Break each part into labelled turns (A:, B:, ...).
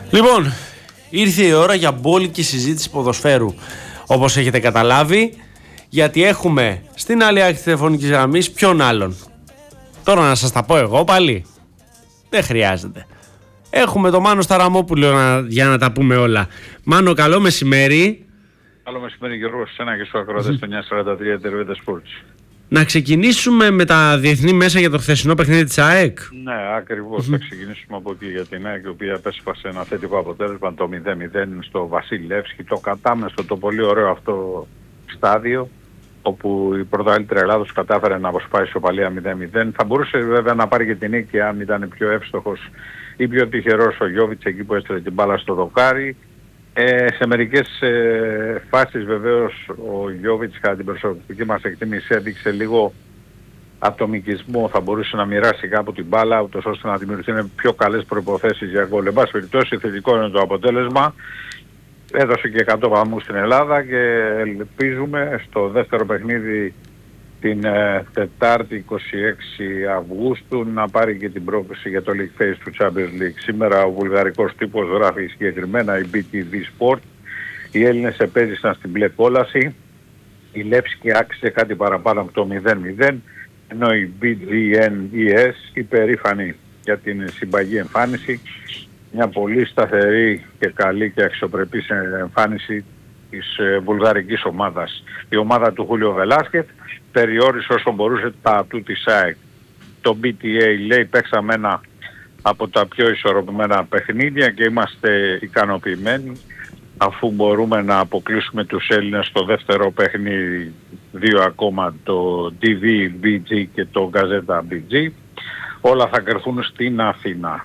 A: Λοιπόν, ήρθε η ώρα για μπόλικη συζήτηση ποδοσφαίρου, όπως έχετε καταλάβει, γιατί έχουμε στην άλλη άκρη τηλεφωνικής γραμμής ποιον άλλον. Τώρα να σας τα πω εγώ πάλι. Δεν χρειάζεται. Έχουμε τον Μάνο Σταραμόπουλο για να τα πούμε όλα. Μάνο, καλό μεσημέρι.
B: Καλό μεσημέρι Γιώργο, σε ένα και στο ακροατές στο 943 Τερβέτα Sports.
A: Να ξεκινήσουμε με τα διεθνή μέσα για το χθεσινό παιχνίδι της ΑΕΚ.
B: Ναι, ακριβώς. Θα ξεκινήσουμε από εκεί για την ΑΕΚ, η οποία επέσπασε ένα θετικό αποτέλεσμα, το 0-0 στο Βασιλεύσκι, το κατάμεστο, το πολύ ωραίο αυτό στάδιο, όπου η πρωταθλήτρια Ελλάδος κατάφερε να αποσπάσει ισοπαλία 0-0. Θα μπορούσε βέβαια να πάρει και την νίκη αν ήταν πιο εύστοχος ή πιο τυχερός ο Γιώβιτς εκεί που έστειλε την μπάλα στο δοκάρι. Σε μερικές φάσεις βεβαίως ο Γιώβιτς, κατά την προσωπική μας εκτίμηση, έδειξε λίγο ατομικισμό. Θα μπορούσε να μοιράσει κάπου την μπάλα ούτως ώστε να δημιουργηθούν πιο καλές προϋποθέσεις για γκολ. Εν πάση περιπτώσει, θετικό είναι το αποτέλεσμα. Έδωσε και 100 βαθμούς στην Ελλάδα και ελπίζουμε στο δεύτερο παιχνίδι την Τετάρτη 26 Αυγούστου να πάρει και την πρόκληση για το League Phase του Champions League. Σήμερα ο βουλγαρικός τύπος γράφει συγκεκριμένα η BTV Sport. Οι Έλληνες επέζησαν στην μπλε κόλαση. Η Λεύσκη άξιζε κάτι παραπάνω από το 0-0, ενώ η BGNES υπερήφανη για την συμπαγή εμφάνιση. Μια πολύ σταθερή και καλή και αξιοπρεπή εμφάνιση της βουλγαρικής ομάδας. Η ομάδα του Χούλιο Βελάσκετ περιόρισε όσο μπορούσε τα ατού της ΑΕΚ. Το BTA λέει παίξαμε ένα από τα πιο ισορροπημένα παιχνίδια και είμαστε ικανοποιημένοι αφού μπορούμε να αποκλείσουμε τους Έλληνες στο δεύτερο παιχνίδι, δύο ακόμα, το DV BG και το Gazeta BG. Όλα θα κρυφθούν στην Αθήνα.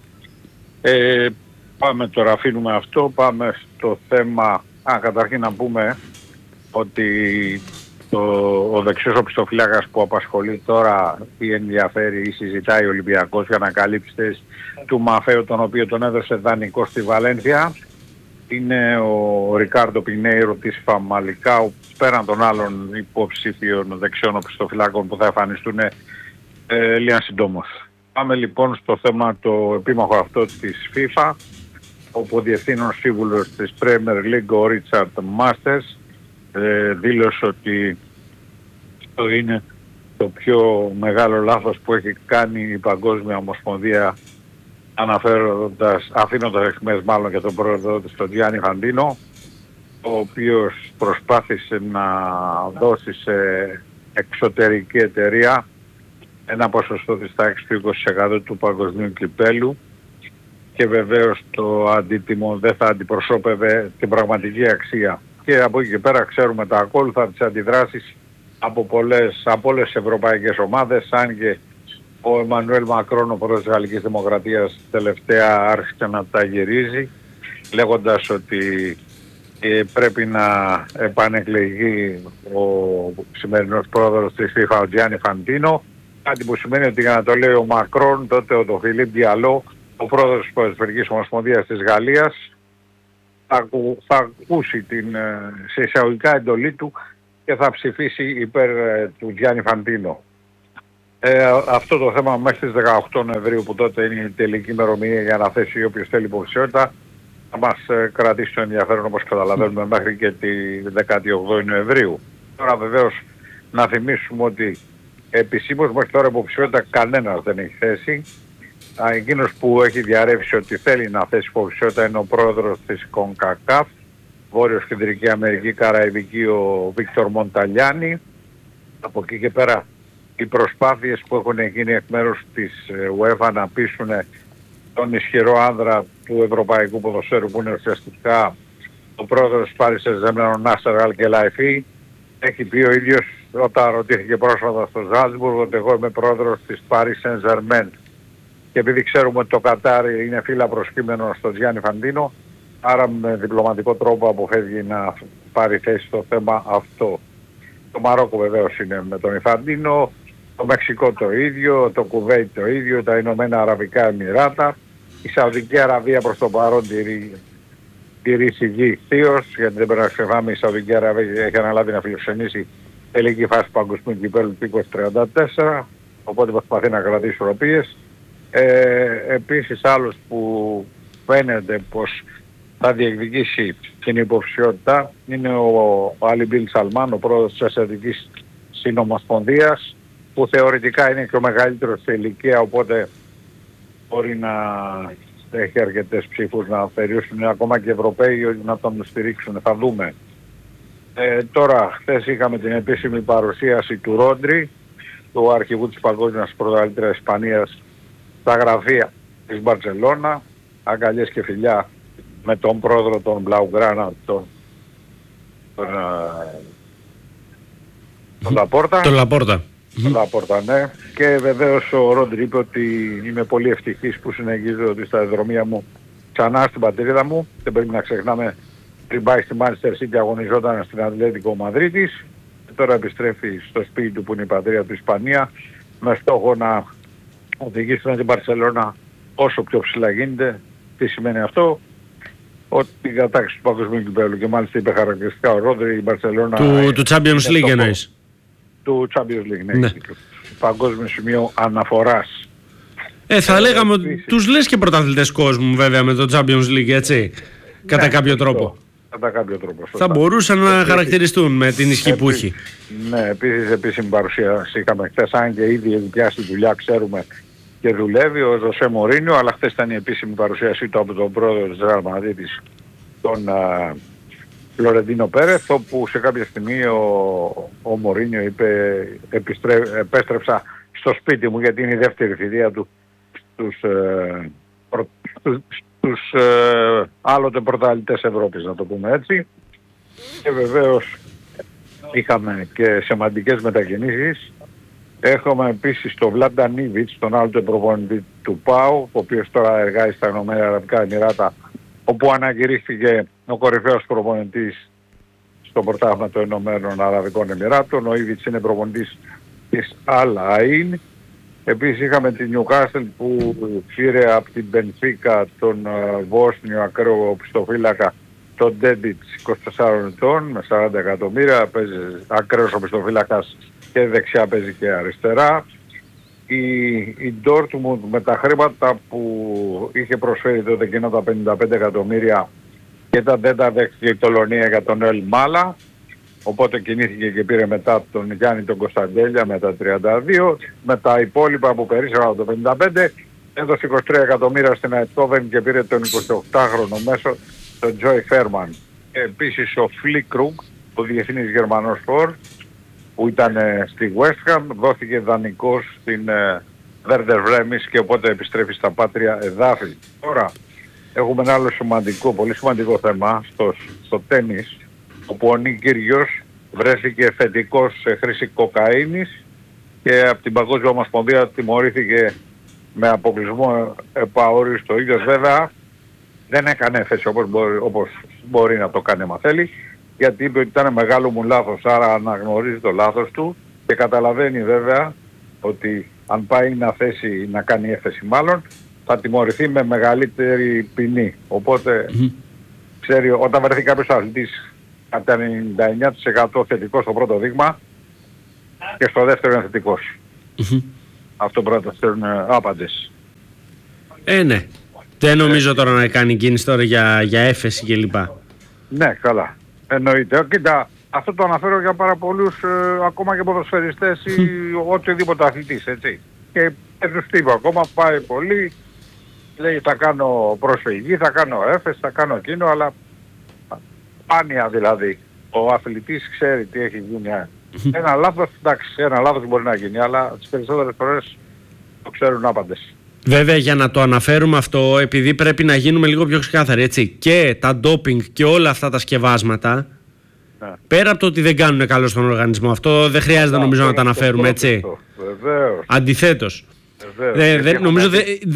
B: Πάμε τώρα, αφήνουμε αυτό, πάμε στο θέμα. Καταρχήν να πούμε ότι ο δεξιός οπισθοφυλάκας που απασχολεί τώρα ή ενδιαφέρει ή συζητάει ο Ολυμπιακός για να καλύψει θέση του Μαφέου, τον οποίο τον έδωσε δανεικό στη Βαλένθια, είναι ο Ρικάρντο Πινέιρο της Φαμαλικάου, πέραν των άλλων υποψήφιων δεξιών οπισθοφυλάκων που θα εμφανιστούν λίγα συντόμως. Πάμε λοιπόν στο θέμα το επίμαχο αυτό της FIFA, όπου ο διευθύνων σύμβουλος της Premier League, ο Ρίτσαρντ Μάστερς, δήλωσε ότι αυτό είναι το πιο μεγάλο λάθος που έχει κάνει η Παγκόσμια Ομοσπονδία, αφήνοντας εχμές μάλλον και τον πρόεδρο της, τον Γιάννη Φαντίνο, ο οποίος προσπάθησε να δώσει σε εξωτερική εταιρεία ένα ποσοστό της τάξης του 20% του παγκοσμίου κυπέλου και βεβαίως το αντίτιμο δεν θα αντιπροσώπευε την πραγματική αξία. Και από εκεί και πέρα ξέρουμε τα ακόλουθα της αντιδράσεις από όλες τις ευρωπαϊκές ομάδες, αν και ο Εμμανουέλ Μακρόν, ο πρόεδρος της Γαλλικής Δημοκρατίας, τελευταία άρχισε να τα γυρίζει, λέγοντας ότι πρέπει να επανεκλεγεί ο σημερινός πρόεδρος της FIFA, ο Τζιάννι Φαντίνο, κάτι που σημαίνει ότι για να το λέει ο Μακρόν, τότε ο Φιλίπ Διαλό, ο πρόεδρος της Ποδοσφαιρικής Ομοσπονδίας της Γαλλίας, θα ακούσει την σε εισαγωγικά εντολή του και θα ψηφίσει υπέρ του Γιάννη Φαντίνο. Αυτό το θέμα μέχρι τις 18 Νοεμβρίου, που τότε είναι η τελική ημερομηνία για να θέσει όποιος θέλει υποψηφιότητα, θα μας κρατήσει το ενδιαφέρον, όπως καταλαβαίνουμε, μέχρι και τη 18 Νοεμβρίου. Τώρα βεβαίως να θυμίσουμε ότι επισήμως μέχρι τώρα υποψηφιότητα κανένας δεν έχει θέσει. Εκείνος που έχει διαρρεύσει ότι θέλει να θέσει υποψηφιότητα είναι ο πρόεδρος της CONCACAF, Βόρειος Κεντρική Αμερική, Καραϊβική, ο Βίκτορ Μονταλιάνι. Από εκεί και πέρα οι προσπάθειες που έχουν γίνει εκ μέρους της UEFA να πείσουν τον ισχυρό άνδρα του ευρωπαϊκού ποδοσφαίρου, που είναι ουσιαστικά ο πρόεδρος της Paris Saint-Germain, ο Νάσερ Αλ Γκελαϊφή, έχει πει ο ίδιος όταν ρωτήθηκε πρόσφατα στο Ζάλτσμπουργκ ότι εγώ είμαι πρόεδρος της Paris Saint-Germain. Και επειδή ξέρουμε ότι το Κατάρ είναι φύλλα προσκύμενο στον Γιάννη Φαντίνο, άρα με διπλωματικό τρόπο αποφεύγει να πάρει θέση στο θέμα αυτό. Το Μαρόκο βεβαίως είναι με τον Φαντίνο, το Μεξικό το ίδιο, το Κουβέιτ το ίδιο, τα Ηνωμένα Αραβικά Εμιράτα. Η Σαουδική Αραβία προς το παρόν τηρεί σιγή θείος, γιατί δεν πρέπει να ξεχνάμε, η Σαουδική Αραβία έχει αναλάβει να φιλοξενήσει τελική φάση παγκοσμίου κυπέλλου του 2034, οπότε προσπαθεί να κρατήσει ισορροπίες. Επίσης άλλος που φαίνεται πως θα διεκδικήσει την υποψηφιότητα είναι ο Άλι Μπιν Σαλμάν, ο πρόεδρος της Ασιατικής Συνομοσπονδίας, που θεωρητικά είναι και ο μεγαλύτερος σε ηλικία, οπότε μπορεί να έχει αρκετές ψήφους να περιούσουν ακόμα και οι Ευρωπαίοι να τον στηρίξουν. Θα δούμε. Τώρα, χθες είχαμε την επίσημη παρουσίαση του Ρόντρι, του αρχηγού της παγκόσμιας πρωταθλήτριας Ισπανίας, στα γραφεία της Μπαρτσελώνα. Αγκαλιές και φιλιά με τον πρόεδρο των Μπλαουγκράνα, τον Λαπόρτα.
A: Τον Λαπόρτα.
B: Λαπόρτα, ναι. Και βεβαίως ο Ρόντρι είπε ότι είμαι πολύ ευτυχής που συνεχίζω τη σταδιοδρομία μου ξανά στην πατρίδα μου. Δεν πρέπει να ξεχνάμε, πριν πάει στη Manchester City αγωνιζόταν στην Ατλέτικο Μαδρίτης. Τώρα επιστρέφει στο σπίτι του που είναι η πατρίδα του Ισπανία, με στόχο να οδηγήσουν την Μπαρσελόνα όσο πιο ψηλά γίνεται. Τι σημαίνει αυτό? Ότι η κατάκτηση του παγκοσμίου κυπέλλου, και μάλιστα είπε χαρακτηριστικά ο Ρόντρι, η Μπαρσελόνα
A: του Champions League εννοείς?
B: Του Champions League, ναι. Παγκόσμιο σημείο αναφοράς.
A: Θα λέγαμε ότι τους λες και πρωταθλητές κόσμου βέβαια με το Champions League, έτσι, κατά κάποιο τρόπο.
B: Κατά κάποιο τρόπο.
A: Θα μπορούσαν να χαρακτηριστούν με την ισχύ που έχει.
B: Ναι, επίσης επίσημη παρουσίαση είχαμε χθες, αν και ήδη έχει πιάσει δουλειά, ξέρουμε, και δουλεύει ο Ζωσέ Μορίνιο, αλλά χθες ήταν η επίσημη παρουσίασή του από τον πρόεδρο της Ρεάλ Μαδρίτης, τον Φλωρεντίνο Πέρεθ, όπου σε κάποια στιγμή ο Μορίνιο είπε επέστρεψα στο σπίτι μου, γιατί είναι η δεύτερη θητεία του στους άλλοτε πρωταθλητές Ευρώπης, να το πούμε έτσι. Και βεβαίως είχαμε και σημαντικές μετακινήσεις. Έχουμε επίσης τον Βλάντ Ντανίβιτς, τον άλλοτε προπονητή του ΠΑΟ, ο οποίος τώρα εργάζεται στα Ηνωμένα Αραβικά Εμιράτα, όπου ανακηρύχθηκε ο κορυφαίος προπονητής στο πρωτάθλημα των Ηνωμένων Αραβικών Εμιράτων. Ο Ήβιτς είναι προπονητής της Al Ain. Επίσης είχαμε την Newcastle που πήρε από την Μπενφίκα τον Βόσνιο ακραίο οπισθοφύλακα, τον Ντέντιτς, 24 ετών, με 40 εκατομμύρια, παίζει ακραίος οπισθοφύλακας και δεξιά, παίζει και αριστερά. Η Dortmund με τα χρήματα που είχε προσφέρει τότε εκείνα τα 55 εκατομμύρια και δεν τα δέχτηκε η Τολωνία για τον Ελ Μάλα, οπότε κινήθηκε και πήρε μετά τον Γιάννη τον Κωνσταντέλια με τα 32, με τα υπόλοιπα που περίσσεραν το 55, έδωσε 23 εκατομμύρια στην Αιτόβεν και πήρε τον 28χρονο μέσο, τον Τζόι Φέρμαν. Επίσης ο Φλίκρουγκ, ο διεθνής Γερμανός φορ, που ήταν στη West Ham, δόθηκε δανεικός στην Werder Bremen και οπότε επιστρέφει στα πάτρια εδάφη. Τώρα έχουμε ένα άλλο σημαντικό, πολύ σημαντικό θέμα στο τένις, όπου ο Νίκ Κyrgios βρέθηκε θετικός σε χρήση κοκαίνης και από την Παγκόσμια Ομοσπονδία τιμωρήθηκε με αποκλεισμό επαόριστο. Ο ίδιος βέβαια δεν έκανε έφεση όπως μπορεί να το κάνει άμα θέλει, γιατί είπε ότι ήταν μεγάλο μου λάθος, άρα αναγνωρίζει το λάθος του και καταλαβαίνει βέβαια ότι αν πάει να κάνει έφεση μάλλον, θα τιμωρηθεί με μεγαλύτερη ποινή. Οπότε ξέρει, όταν βρεθεί κάποιος αθλητής κατά 99% θετικός στο πρώτο δείγμα και στο δεύτερο είναι θετικός. Αυτό πρώτα θέλουν άπαντες.
A: Ναι. Δεν νομίζω τώρα να κάνει κίνηση τώρα για έφεση κλπ.
B: Ναι, καλά. Εννοείται. Κοίτα, αυτό το αναφέρω για πάρα πολλούς ακόμα και ποδοσφαιριστές ή οτιδήποτε αθλητής, έτσι. Και τους τύπου ακόμα πάει πολύ, λέει θα κάνω προσφυγή, θα κάνω έφεση, θα κάνω εκείνο, αλλά σπάνια δηλαδή ο αθλητής ξέρει τι έχει γίνει. Ένα λάθος, εντάξει, ένα λάθος μπορεί να γίνει, αλλά τις περισσότερες φορές το ξέρουν άπαντες.
A: Βέβαια, για να το αναφέρουμε αυτό, επειδή πρέπει να γίνουμε λίγο πιο ξεκάθαροι, έτσι, και τα ντόπινγκ και όλα αυτά τα σκευάσματα, ναι, πέρα από το ότι δεν κάνουν καλό στον οργανισμό, αυτό δεν χρειάζεται νομίζω να τα αναφέρουμε, έτσι.
B: Βεβαίως.
A: Αντιθέτως. Νομίζω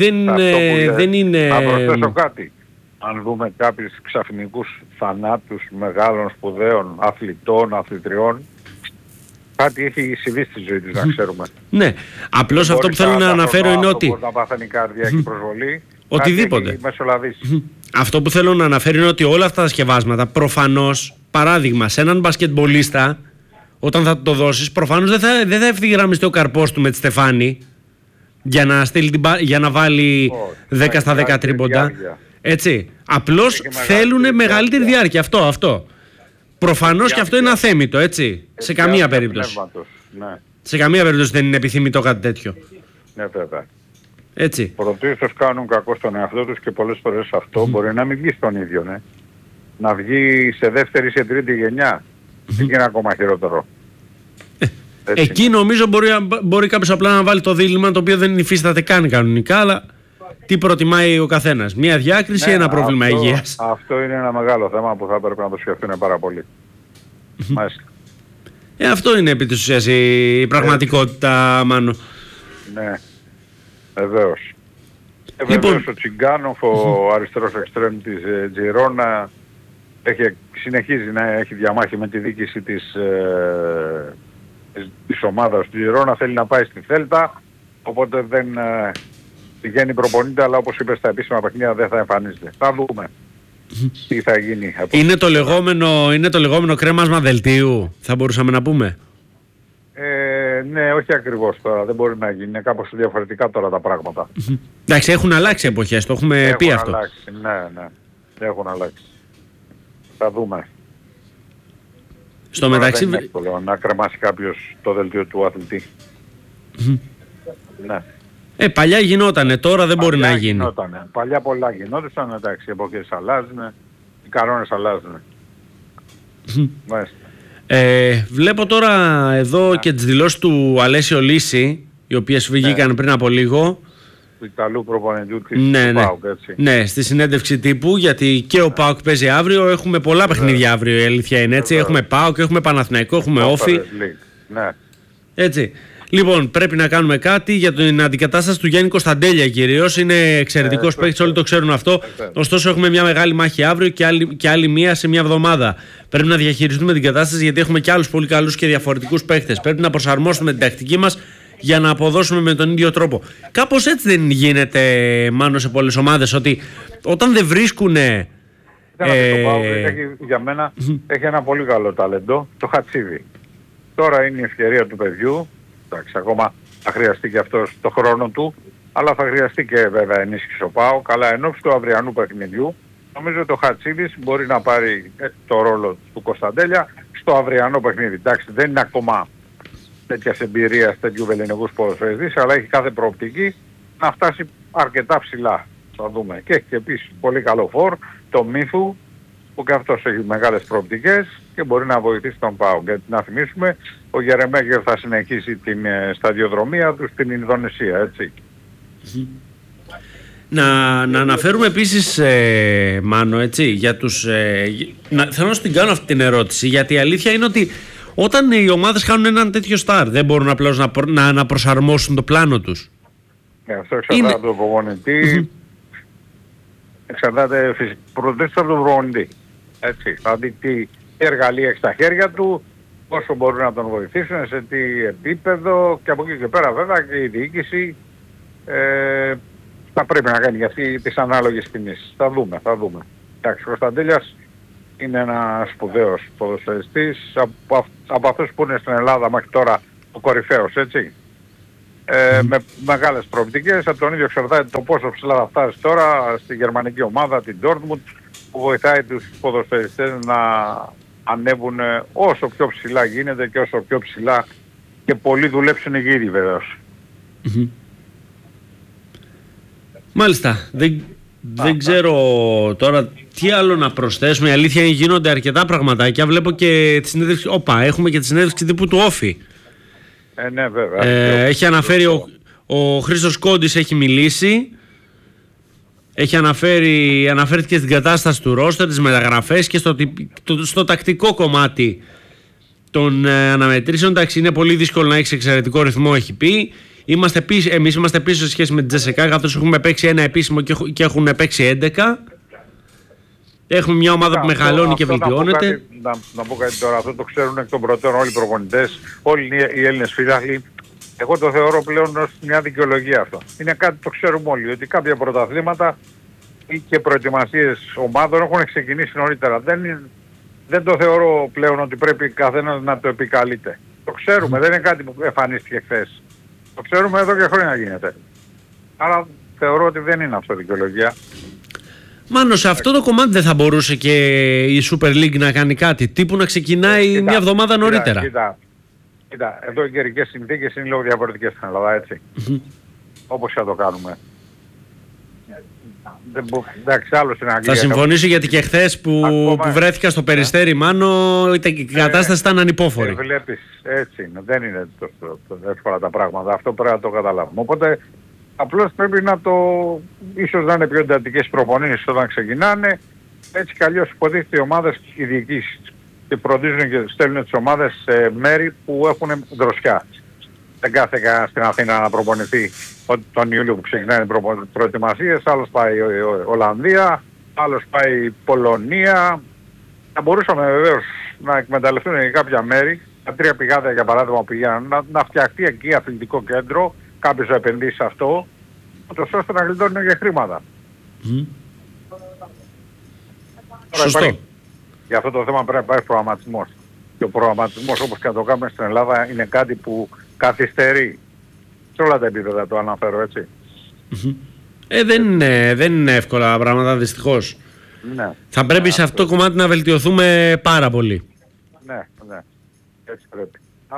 A: δεν είναι...
B: Να προσθέσω κάτι. Αν δούμε κάποιους ξαφνικούς θανάτους μεγάλων σπουδαίων αθλητών, αθλητριών, κάτι έχει συμβεί στη ζωή της, να ξέρουμε.
A: Ναι, απλώς αυτό που θέλω να αναφέρω είναι ότι...
B: Να πάθανε η καρδιά, έχει προσβολή.
A: Οτιδήποτε.
B: Μεσολαβήσει.
A: Αυτό που θέλω να αναφέρω είναι ότι όλα αυτά τα σκευάσματα, προφανώς, παράδειγμα, σε έναν μπασκετμπολίστα, όταν θα το δώσεις, προφανώς δεν θα ευθυγραμμιστεί ο καρπός του με τη στεφάνη για να βάλει 10 στα 10 τρίποντα. Έτσι. Απλώς θέλουν μεγαλύτερη διάρκεια. Αυτό. Προφανώς και αυτό είναι αθέμητο, έτσι. Σε καμία περίπτωση.
B: Ναι.
A: Σε καμία περίπτωση δεν είναι επιθυμητό κάτι τέτοιο.
B: Ναι, βέβαια.
A: Έτσι.
B: Πρωτίστως κάνουν κακό στον εαυτό τους και πολλές φορές αυτό μπορεί να μην βγει στον ίδιο, ναι. Να βγει σε δεύτερη ή σε τρίτη γενιά. Και είναι ακόμα χειρότερο.
A: Εκεί νομίζω μπορεί κάποιος απλά να βάλει το δίλημμα, το οποίο δεν υφίσταται καν κανονικά, αλλά τι προτιμάει ο καθένας. Μια διάκριση ή ένα πρόβλημα υγείας.
B: Αυτό είναι ένα μεγάλο θέμα που θα πρέπει να το σκεφτούν πάρα πολύ. Μάλιστα.
A: Αυτό είναι επί της ουσίας η πραγματικότητα, Μάνο.
B: Ναι, βεβαίως.
A: Λοιπόν.
B: Βεβαίως ο Τσιγκάνοφ, ο αριστερός εξτρέμ της Τζιρόνα, συνεχίζει να έχει διαμάχη με τη διοίκηση της ομάδας του Τζιρόνα, θέλει να πάει στη Θέλτα, οπότε δεν πηγαίνει προπονείται, αλλά όπως είπε στα επίσημα παιχνίδια δεν θα εμφανίζεται. Θα δούμε τι θα γίνει.
A: Είναι το λεγόμενο κρέμασμα δελτίου, θα μπορούσαμε να πούμε.
B: Ναι, όχι ακριβώς τώρα, δεν μπορεί να γίνει, είναι κάπως διαφορετικά τώρα τα πράγματα.
A: Εντάξει, έχουν αλλάξει εποχές, το έχουμε πει αυτό.
B: Έχουν αλλάξει, ναι, έχουν αλλάξει. Θα δούμε.
A: Στο μεταξύ...
B: Δεν είναι εύκολο να κρεμάσει κάποιος το δελτίο του αθλητή. Ναι.
A: Παλιά γινότανε, τώρα δεν μπορεί να γίνει.
B: Παλιά πολλά γινόντουσαν, εντάξει, οι εποχές αλλάζουν, οι κανόνες αλλάζουν.
A: Βλέπω τώρα εδώ και τις δηλώσεις του Αλέσιο Λύση, οι οποίες βγήκαν πριν από λίγο.
B: Του Ιταλού προπονητού της ΠΑΟΚ, έτσι.
A: Ναι, στη συνέντευξη τύπου, γιατί και ο ΠΑΟΚ παίζει αύριο, έχουμε πολλά παιχνίδια αύριο, η αλήθεια είναι έτσι. Έχουμε ΠΑΟΚ, έχουμε Παναθηναϊκό, έχουμε Όφη.
B: Ναι.
A: Έτσι. Λοιπόν, πρέπει να κάνουμε κάτι για την αντικατάσταση του Γιάννη Κωνσταντέλια κυρίως. Είναι εξαιρετικός παίκτης, όλοι το ξέρουν αυτό. Ωστόσο, έχουμε μια μεγάλη μάχη αύριο και άλλη μία σε μια εβδομάδα. Πρέπει να διαχειριστούμε την κατάσταση, γιατί έχουμε και άλλους πολύ καλούς και διαφορετικούς παίκτες. Πρέπει να προσαρμόσουμε την τακτική μας για να αποδώσουμε με τον ίδιο τρόπο. Κάπως έτσι δεν γίνεται, Μάνο, σε πολλές ομάδες, ότι όταν δεν βρίσκουν.
B: Για μένα έχει ένα πολύ καλό ταλέντο, το Χατσίδι. Τώρα είναι η ευκαιρία του παιδιού. Εντάξει, ακόμα θα χρειαστεί και αυτός το χρόνο του, αλλά θα χρειαστεί και βέβαια ενίσχυση ο ΠΑΟΚ. Καλά, εν ώψη του αυριανού παιχνιδιού, νομίζω ότι ο Χατσίδης μπορεί να πάρει το ρόλο του Κωνσταντέλια στο αυριανό παιχνίδι. Εντάξει, δεν είναι ακόμα τέτοιας εμπειρίας, τέτοιου βεληνικούς ποδοσφαιριστής, αλλά έχει κάθε προοπτική να φτάσει αρκετά ψηλά. Θα δούμε. Και έχει και επίσης πολύ καλό φορ, το Μύθου, που και αυτός έχει μεγάλες προοπτικές και μπορεί να βοηθήσει τον ΠΑΟΚ. Γιατί να θυμίσουμε, ο Γερεμέγερ θα συνεχίσει την σταδιοδρομία του στην Ινδονησία, έτσι.
A: Να αναφέρουμε επίσης, Μάνο, έτσι, για τους... θέλω να σου την κάνω αυτή την ερώτηση, γιατί η αλήθεια είναι ότι όταν οι ομάδες χάνουν έναν τέτοιο στάρ, δεν μπορούν απλώς να προσαρμόσουν το πλάνο τους.
B: Αυτό εξαρτάται από τον προπονητή. Εξαρτάται πρωτίστως από τον προπονητή. Έτσι, δηλαδή τι εργαλεία έχει στα χέρια του, πόσο μπορούν να τον βοηθήσουν, σε τι επίπεδο, και από εκεί και πέρα βέβαια και η διοίκηση θα πρέπει να κάνει για αυτή τις ανάλογες κινήσεις. Θα δούμε. Εντάξει, ο Κωνσταντέλιας είναι ένας σπουδαίος ποδοσφαιριστής, από αυτούς που είναι στην Ελλάδα μέχρι τώρα ο κορυφαίος, έτσι. Με μεγάλες προοπτικές, από τον ίδιο εξαρτάται το πόσο ψηλά θα φτάσει τώρα στη γερμανική ομάδα, την Dortmund, που βοηθάει τους ποδοσφαιριστές να ανέβουν όσο πιο ψηλά γίνεται και όσο πιο ψηλά και πολλοί δουλέψουν γύρι βέβαιως.
A: Μάλιστα. Δεν ξέρω τώρα τι άλλο να προσθέσουμε. Η αλήθεια είναι γίνονται αρκετά πραγματάκια. Βλέπω και τη συνέντευξη. Έχουμε και τη συνέντευξη τύπου του Όφη.
B: Ναι, βέβαια.
A: Έχει αναφέρει ο Χρήστος Κόντης, έχει μιλήσει. Αναφέρθηκε στην κατάσταση του ρόστερ, τις μεταγραφές και στο τακτικό κομμάτι των αναμετρήσεων. Εντάξει, είναι πολύ δύσκολο να έχεις εξαιρετικό ρυθμό, έχει πει. Εμείς είμαστε πίσω σε σχέση με την Τζεσεκά, καθώς έχουμε παίξει ένα επίσημο και έχουν παίξει 11. Έχουμε μια ομάδα που μεγαλώνει και βελτιώνεται.
B: Να πω κάτι τώρα, αυτό το ξέρουν εκ των προτέρων όλοι οι προπονητές, όλοι οι Έλληνες φίλαθλοι. Εγώ το θεωρώ πλέον ως μια δικαιολογία αυτό. Είναι κάτι το ξέρουμε όλοι, ότι κάποια πρωταθλήματα ή και προετοιμασίες ομάδων έχουν ξεκινήσει νωρίτερα. Δεν το θεωρώ πλέον ότι πρέπει καθένας να το επικαλείται. Το ξέρουμε, δεν είναι κάτι που εμφανίστηκε χθες. Το ξέρουμε εδώ και χρόνια γίνεται. Άρα θεωρώ ότι δεν είναι αυτό δικαιολογία.
A: Μάνο, σε αυτό το κομμάτι δεν θα μπορούσε και η Super League να κάνει κάτι, τύπου να ξεκινάει μια εβδομάδα νωρίτερα?
B: Κοίτα, εδώ οι καιρικές συνθήκες είναι λίγο διαφορετικές στην Ελλάδα, έτσι. Όπως θα το κάνουμε. Εντάξει, άλλο στην Αγγλία.
A: Θα συμφωνήσω, γιατί και χθες που βρέθηκα στο Περιστέρι, Μάνο, η κατάσταση ήταν ανυπόφορη.
B: Βλέπεις, έτσι είναι. Δεν είναι εύκολα τα πράγματα. Αυτό πρέπει να το καταλάβουμε. Οπότε απλώς πρέπει να το... ίσως να είναι πιο εντατικές προπονήσεις όταν ξεκινάνε. Έτσι κι αλλιώς υποτίθεται οι ομάδες οι διοικήσεις και φροντίζουν και στέλνουν τις ομάδες σε μέρη που έχουν δροσιά. Δεν κάθε κανένα στην Αθήνα να προπονηθεί τον Ιούλιο που ξεκινάνε οι προετοιμασίες, άλλος πάει η Ολλανδία, άλλος πάει η Πολωνία. Θα μπορούσαμε βεβαίως να εκμεταλλευτούν και κάποια μέρη, τα 3 πηγάδια για παράδειγμα που πηγαίνουν, να φτιαχτεί εκεί αθλητικό κέντρο, κάποιος να επενδύσει σε αυτό, ώστε να γλιτώνουν και χρήματα.
A: Σωστό.
B: Για αυτό το θέμα πρέπει να υπάρχει προγραμματισμός. Και ο προγραμματισμός, όπως και να το κάνουμε στην Ελλάδα, είναι κάτι που καθυστερεί. Σε όλα τα επίπεδα το αναφέρω, έτσι.
A: Δεν είναι εύκολα πράγματα, δυστυχώς.
B: Ναι.
A: Θα πρέπει σε αυτό το κομμάτι να βελτιωθούμε πάρα πολύ.
B: Ναι. Έτσι πρέπει.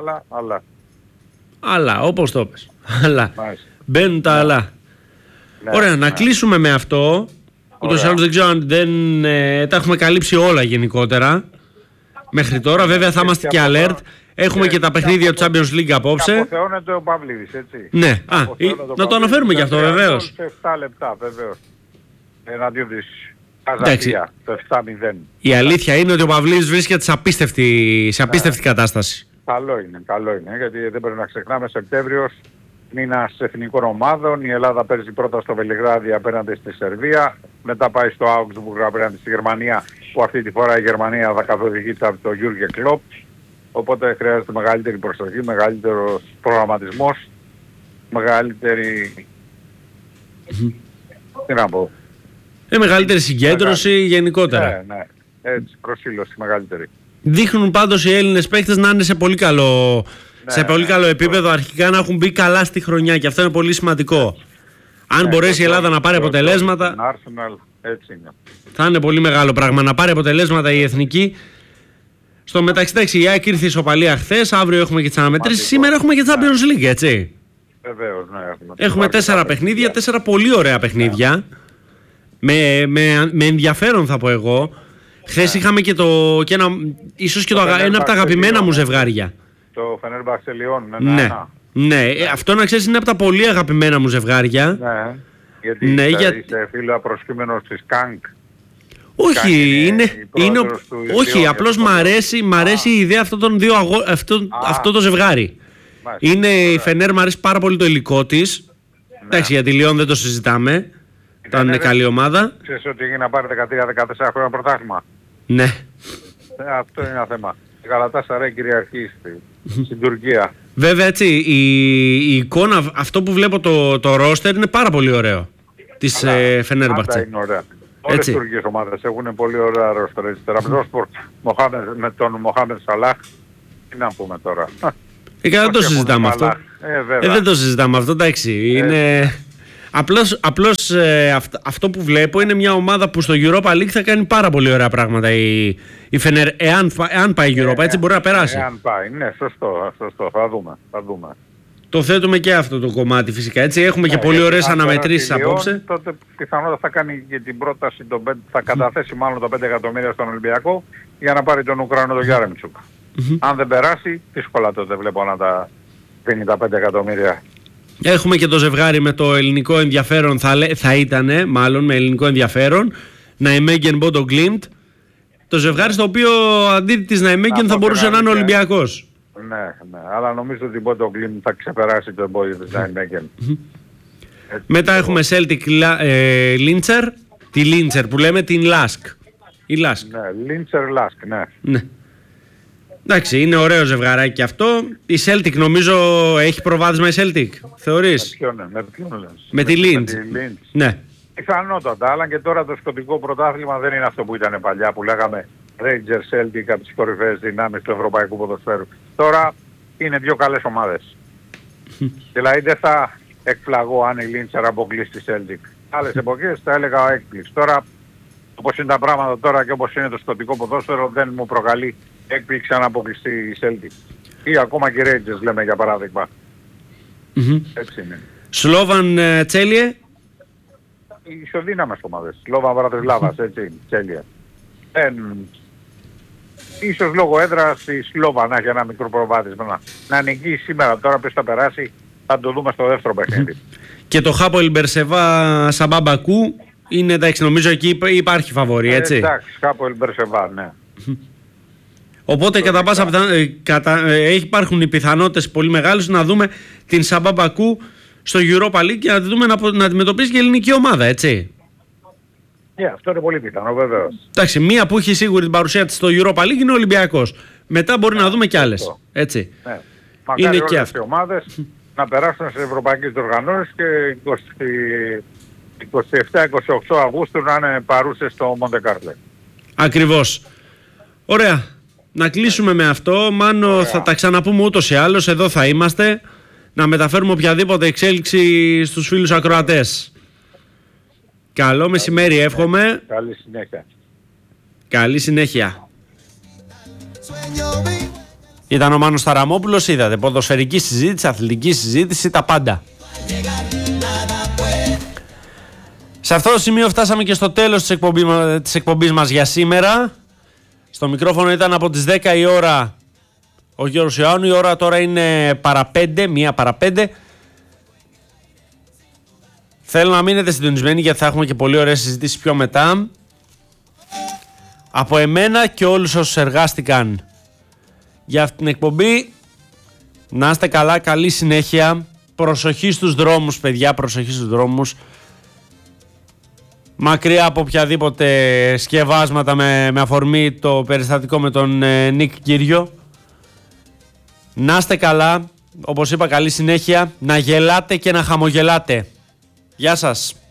A: Αλλά, όπως το πες. Αλλά. Μπαίνουν τα αλλά.
B: Ναι,
A: ωραία, να κλείσουμε με αυτό. Ούτως ή άλλως δεν ξέρω αν δεν τα έχουμε καλύψει όλα γενικότερα μέχρι τώρα. Βέβαια θα είμαστε και alert. Έχουμε και τα παιχνίδια του Champions League απόψε.
B: Αποθεώνεται ο Παυλίδης, έτσι.
A: Ναι, να το αναφέρουμε και αυτό βεβαίως.
B: Σε 7 λεπτά βεβαίως. Εναντίον της Καζακία, το 7-0.
A: Η αλήθεια είναι ότι ο Παυλίδης βρίσκεται σε απίστευτη κατάσταση.
B: Καλό είναι, γιατί δεν πρέπει να ξεχνάμε, Σεπτέμβριος, μήνας εθνικών ομάδων, η Ελλάδα παίζει πρώτα στο Βελιγράδι απέναντι στη Σερβία, μετά πάει στο Augsburg απέναντι στη Γερμανία, που αυτή τη φορά η Γερμανία θα καθοδηγείται από τον Γιούργεν Κλοπ, οπότε χρειάζεται μεγαλύτερη προσοχή, μεγαλύτερος προγραμματισμός, μεγαλύτερη... τι να πω...
A: μεγαλύτερη συγκέντρωση γενικότερα.
B: Ναι, έτσι, προσήλωση μεγαλύτερη.
A: Δείχνουν πάντως οι Έλληνες παίκτες να είναι σε πολύ καλό... σε πολύ καλό επίπεδο, αρχικά να έχουν μπει καλά στη χρονιά και αυτό είναι πολύ σημαντικό. Αν μπορέσει η Ελλάδα να πάρει αποτελέσματα,
B: Arsenal, έτσι είναι.
A: Θα είναι πολύ μεγάλο πράγμα να πάρει αποτελέσματα η εθνική. Στο μεταξύ, η ΑΕΚ ήρθε ισοπαλία χθες, αύριο έχουμε και τις αναμετρήσεις, σήμερα έχουμε και Champions League, έτσι.
B: Βεβαίως, ναι.
A: Έχουμε 4 παιχνίδια, 4 πολύ ωραία παιχνίδια. Με ενδιαφέρον θα πω εγώ. Χθες είχαμε και ίσως και ένα από τα αγαπημένα μου ζευγάρια.
B: Το Φενέρμπαξε Λιόν,
A: ναι, αυτό να ξέρεις είναι από τα πολύ αγαπημένα μου ζευγάρια.
B: Ναι, γιατί είσαι φίλο απροσχήμενος της ΚΑΝΚ.
A: Όχι, απλώς μ' αρέσει η ιδέα αυτό το ζευγάρι. Είναι η Φενέρ, μ' αρέσει πάρα πολύ το υλικό της. Εντάξει, για τη Λιόν δεν το συζητάμε. Ήταν καλή ομάδα.
B: Ξέρεις ότι έγινε να πάρει 13-14 χρόνια πρωτάθλημα.
A: Ναι.
B: Αυτό είναι ένα θέμα. Η Γαλατάσαράι κυριαρχεί στην Τουρκία.
A: Βέβαια, έτσι, η εικόνα, αυτό που βλέπω το ρόστερ είναι πάρα πολύ ωραίο της Φενέρμπαχτσε.
B: Πάντα είναι ωραία. Όλες οι τουρκικές ομάδες έχουν πολύ ωραία ρόστερ. Τεραπλόσπορ με τον Μοχάμεντ Σαλάχ. Τι να πούμε τώρα.
A: Δεν το συζητάμε αυτό. Δεν το συζητάμε αυτό, εντάξει. Είναι... Απλώς αυτό που βλέπω είναι μια ομάδα που στο Europa League θα κάνει πάρα πολύ ωραία πράγματα η Φενέρ, εάν πάει η Europa, έτσι μπορεί να περάσει.
B: Εάν πάει, ναι, σωστό, θα δούμε.
A: Το θέτουμε και αυτό το κομμάτι φυσικά, έτσι, έχουμε και πολύ ωραίες αναμετρήσεις απόψε.
B: Τότε πιθανότατα θα κάνει και την πρόταση, θα καταθέσει μάλλον τα 5 εκατομμύρια στον Ολυμπιακό για να πάρει τον Ουκρανό τον Γιάρεμτσουκ. Αν δεν περάσει, δύσκολα τότε βλέπω να τα δίνει τα 5 εκατομμύρια.
A: Έχουμε και το ζευγάρι με το ελληνικό ενδιαφέρον, θα ήταν μάλλον με ελληνικό ενδιαφέρον, Ναϊμέγγεν Μπόντο Γκλίμπτ. Το ζευγάρι στο οποίο αντί της Ναϊμέγγεν θα μπορούσε να είναι ο Ολυμπιακός.
B: Ναι, αλλά νομίζω ότι η Μπόντο Γκλίμπτ θα ξεπεράσει το εμπόδιο της Ναϊμέγγεν.
A: Μετά έχουμε Celtic Linzer, τη Linzer που λέμε, την Lask. Η Lask.
B: Ναι, Linzer Lask, ναι.
A: Εντάξει, είναι ωραίο ζευγαράκι και αυτό. Η Celtic νομίζω έχει προβάδισμα η Celtic, θεωρείς?
B: Με ποιον λες?
A: Με τη Linz. Ναι.
B: Πιθανότατα, αλλά και τώρα το σκοτικό πρωτάθλημα δεν είναι αυτό που ήταν παλιά, που λέγαμε Rangers Celtic από τις κορυφαίες δυνάμεις του ευρωπαϊκού ποδοσφαίρου. Τώρα είναι δύο καλές ομάδες. Δηλαδή δεν θα εκπλαγώ αν η Linz αποκλείσει τη Celtic. Άλλες εποχές θα έλεγα έκπληξη. Τώρα όπως είναι τα πράγματα τώρα και όπως είναι το σκοτικό ποδόσφαιρο, δεν μου προκαλεί έκπληξη αν αποκλειστεί η Celtic. Ή ακόμα και οι Rangers λέμε για παράδειγμα. Έτσι είναι.
A: Σλόβαν Τσέλιε.
B: Οι ισοδύναμες ομάδες. Σλόβαν Βρατισλάβας, έτσι, Τσέλιε. Ίσως λόγω έδρας η Σλόβα να έχει ένα μικρό προβάδισμα. Να νικήσει σήμερα, τώρα ποιος θα περάσει θα το δούμε στο δεύτερο παιχνίδι.
A: Και το Χάπολ Μπερσεβά Σαμπάμπακου είναι, εντάξει, νομίζω εκεί υπάρχει φαβορί, έτσι.
B: Εντάξει, Χάπολ Μπερσεβά, ναι.
A: Οπότε κατά πάσα υπάρχουν οι πιθανότητες πολύ μεγάλες να δούμε την Σαμπάμπακου στο Europa League και να δούμε να αντιμετωπίσει και η ελληνική ομάδα, έτσι.
B: Αυτό είναι πολύ πιθανό, βεβαίως.
A: Εντάξει, μία που έχει σίγουρη την παρουσία της στο Europa League είναι ο Ολυμπιακός. Μετά μπορεί να δούμε κι άλλες. Έτσι.
B: Ναι. Μακάρι είναι όλες οι ομάδες να περάσουν σε ευρωπαϊκές οργανώσεις και 27-28 Αυγούστου να είναι παρούσες στο Μοντεκάρλε.
A: Ακριβώς. Ωραία. Να κλείσουμε με αυτό. Μάνο, θα τα ξαναπούμε ούτως ή άλλως. Εδώ θα είμαστε. Να μεταφέρουμε οποιαδήποτε εξέλιξη στους φίλους ακροατές. Καλό μεσημέρι, εύχομαι.
B: Καλή συνέχεια.
A: Καλή συνέχεια. Ήταν ο Μάνος Ταραμόπουλος, είδατε, ποδοσφαιρική συζήτηση, αθλητική συζήτηση, τα πάντα. Σε αυτό το σημείο φτάσαμε και στο τέλος της εκπομπής μας για σήμερα. Στο μικρόφωνο ήταν από τις 10 η ώρα ο Γιώργος Ιωάννου, η ώρα τώρα είναι παρά 5, 1 παρά 5. Θέλω να μείνετε συντονισμένοι γιατί θα έχουμε και πολύ ωραίες συζητήσεις πιο μετά. Από εμένα και όλους όσους εργάστηκαν για αυτή την εκπομπή, να είστε καλά, καλή συνέχεια. Προσοχή στους δρόμους, παιδιά, προσοχή στους δρόμους. Μακριά από οποιαδήποτε σκευάσματα με αφορμή το περιστατικό με τον Νίκ Κύριο. Να είστε καλά, όπως είπα, καλή συνέχεια. Να γελάτε και να χαμογελάτε. Γεια σας.